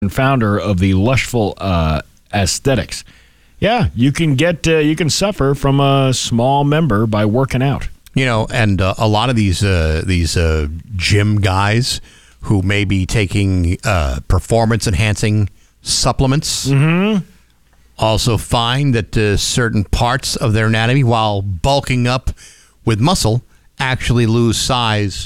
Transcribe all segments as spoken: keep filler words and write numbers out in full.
and founder of the Lushful uh, Aesthetics. Yeah, you can get uh, you can suffer from a small member by working out. You know, and uh, a lot of these uh, these uh, gym guys who may be taking uh, performance enhancing supplements Mm-hmm. also find that uh, certain parts of their anatomy, while bulking up with muscle, actually lose size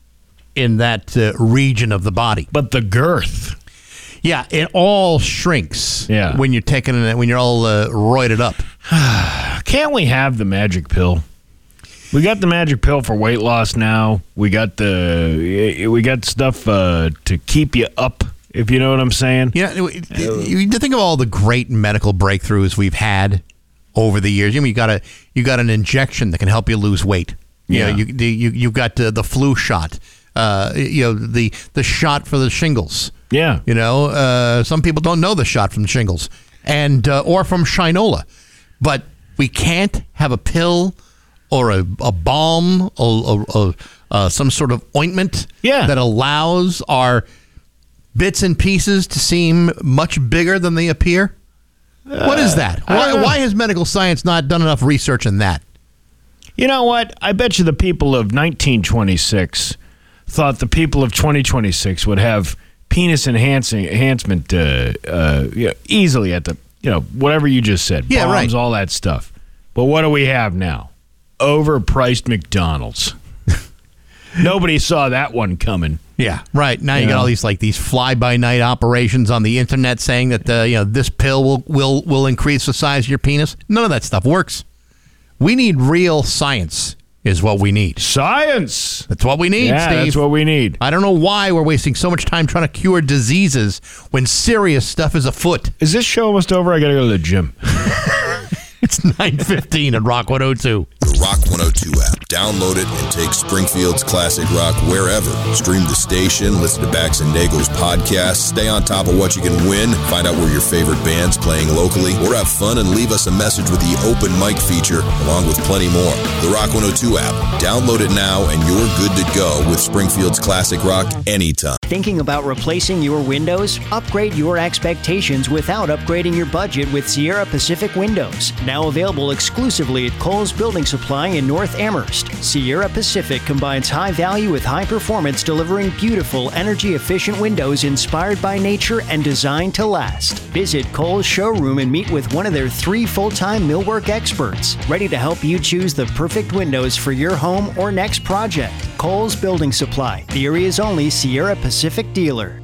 in that uh, region of the body. But the girth. Yeah, it all shrinks Yeah. when you're taking it, when you're all uh, roided up. Can't we have the magic pill? We got the magic pill for weight loss now. We got the we got stuff uh, to keep you up, if you know what I'm saying. You know, you think of all the great medical breakthroughs we've had over the years. You mean you got a you got an injection that can help you lose weight. You Yeah. know, you you you got uh, the flu shot. Uh, you know, the the shot for the shingles. Yeah. You know, uh, some people don't know the shot from shingles and uh, or from Shinola, but we can't have a pill or a, a balm or, or uh, some sort of ointment Yeah. that allows our bits and pieces to seem much bigger than they appear. What is that? I Why, don't know. why has medical science not done enough research in that? You know what? I bet you the people of nineteen twenty-six thought the people of twenty twenty-six would have penis enhancing enhancement uh, uh, you know, easily at the, you know, whatever you just said. Yeah, bombs, right. all that stuff. But what do we have now? Overpriced McDonald's. Nobody saw that one coming. Yeah, right. Now you Yeah. got all these like these fly-by-night operations on the internet saying that uh, you know this pill will, will will increase the size of your penis. None of that stuff works. We need real science is what we need. Science. That's what we need, Yeah, Steve. that's what we need. I don't know why we're wasting so much time trying to cure diseases when serious stuff is afoot. Is this show almost over? I got to go to the gym. It's nine fifteen at Rock one oh two. The Rock one oh two app. Download it and take Springfield's classic rock wherever. Stream the station, listen to Bax and Nagel's podcast, stay on top of what you can win, find out where your favorite band's playing locally, or have fun and leave us a message with the open mic feature, along with plenty more. The Rock one oh two app. Download it now and you're good to go with Springfield's classic rock anytime. Thinking about replacing your windows? Upgrade your expectations without upgrading your budget with Sierra Pacific Windows. Now available exclusively at Kohl's Building Supply in North Amherst. Sierra Pacific combines high value with high performance, delivering beautiful, energy-efficient windows inspired by nature and designed to last. Visit Kohl's showroom and meet with one of their three full-time millwork experts, ready to help you choose the perfect windows for your home or next project. Kohl's Building Supply, the area's only Sierra Pacific dealer.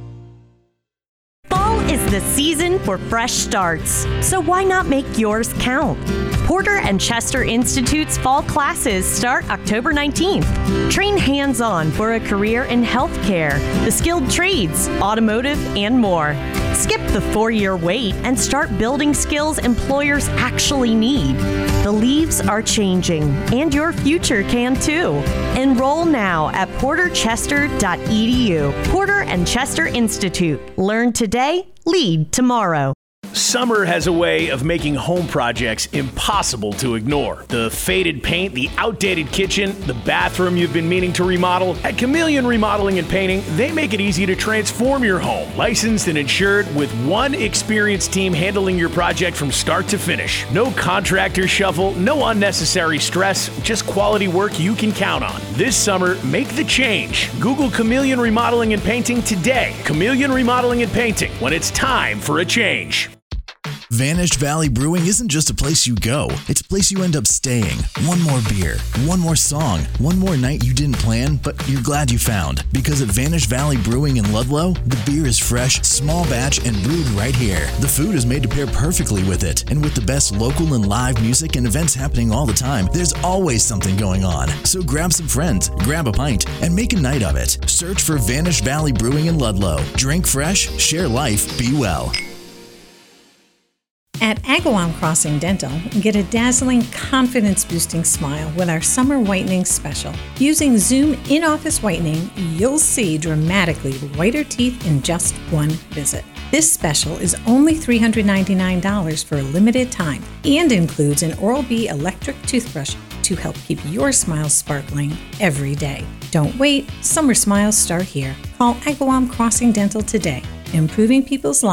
Fall is the season for fresh starts, so why not make yours count? Porter and Chester Institute's fall classes start October nineteenth. Train hands-on for a career in healthcare, the skilled trades, automotive, and more. Skip the four-year wait and start building skills employers actually need. The leaves are changing, and your future can too. Enroll now at porter chester dot e d u. Porter and Chester Institute. Learn today, lead tomorrow. Summer has a way of making home projects impossible to ignore. The faded paint, the outdated kitchen, the bathroom you've been meaning to remodel. At Chameleon Remodeling and Painting, they make it easy to transform your home. Licensed and insured with one experienced team handling your project from start to finish. No contractor shuffle, no unnecessary stress, just quality work you can count on. This summer, make the change. Google Chameleon Remodeling and Painting today. Chameleon Remodeling and Painting, when it's time for a change. Vanished Valley Brewing isn't just a place you go, it's a place you end up staying. One more beer, one more song, one more night you didn't plan, but you're glad you found. Because at Vanished Valley Brewing in Ludlow, the beer is fresh, small batch, and brewed right here. The food is made to pair perfectly with it, and with the best local and live music and events happening all the time, there's always something going on. So grab some friends, grab a pint, and make a night of it. Search for Vanished Valley Brewing in Ludlow. Drink fresh, share life, be well. At Agawam Crossing Dental, get a dazzling, confidence-boosting smile with our summer whitening special. Using Zoom in-office whitening, you'll see dramatically whiter teeth in just one visit. This special is only three hundred ninety-nine dollars for a limited time and includes an Oral-B electric toothbrush to help keep your smile sparkling every day. Don't wait, summer smiles start here. Call Agawam Crossing Dental today. improving people's lives.